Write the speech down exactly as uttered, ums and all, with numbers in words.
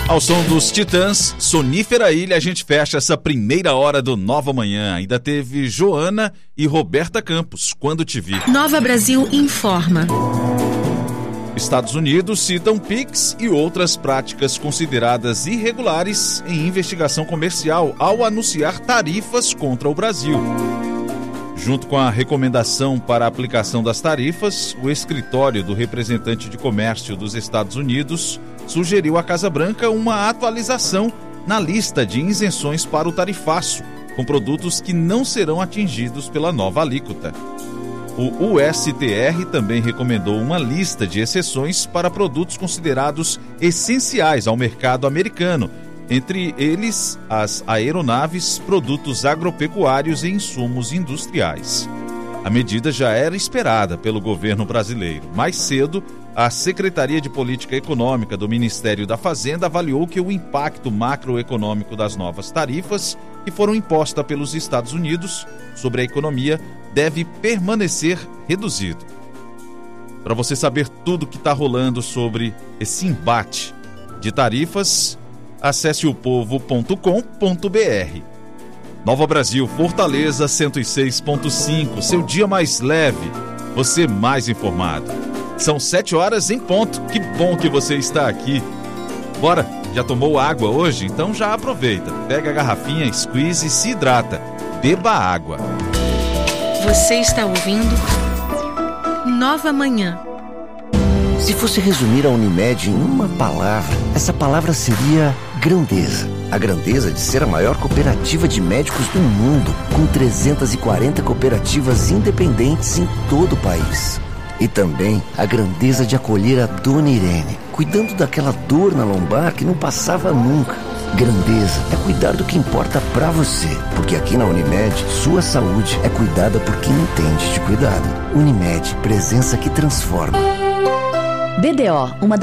Ao som dos Titãs, Sonífera Ilha, a gente fecha essa primeira hora do Nova Manhã. Ainda teve Joana e Roberta Campos, Quando Te Vi. Nova Brasil informa. Estados Unidos citam Pix e outras práticas consideradas irregulares em investigação comercial ao anunciar tarifas contra o Brasil. Junto com a recomendação para a aplicação das tarifas, o escritório do representante de comércio dos Estados Unidos sugeriu à Casa Branca uma atualização na lista de isenções para o tarifaço, com produtos que não serão atingidos pela nova alíquota. O U S T R também recomendou uma lista de exceções para produtos considerados essenciais ao mercado americano, entre eles as aeronaves, produtos agropecuários e insumos industriais. A medida já era esperada pelo governo brasileiro. Mais cedo, a Secretaria de Política Econômica do Ministério da Fazenda avaliou que o impacto macroeconômico das novas tarifas que foram impostas pelos Estados Unidos sobre a economia deve permanecer reduzido. Para você saber tudo o que está rolando sobre esse embate de tarifas, acesse o povo ponto com ponto br. Nova Brasil, Fortaleza cento e seis ponto cinco, seu dia mais leve, você mais informado. São sete horas em ponto, que bom que você está aqui. Bora, já tomou água hoje? Então já aproveita, pega a garrafinha, squeeze e se hidrata. Beba água. Você está ouvindo Nova Manhã. Se fosse resumir a Unimed em uma palavra, essa palavra seria grandeza. A grandeza de ser a maior cooperativa de médicos do mundo, com trezentas e quarenta cooperativas independentes em todo o país. E também a grandeza de acolher a Dona Irene, cuidando daquela dor na lombar que não passava nunca. Grandeza é cuidar do que importa pra você, porque aqui na Unimed, sua saúde é cuidada por quem entende de cuidado. Unimed, presença que transforma. B D O, uma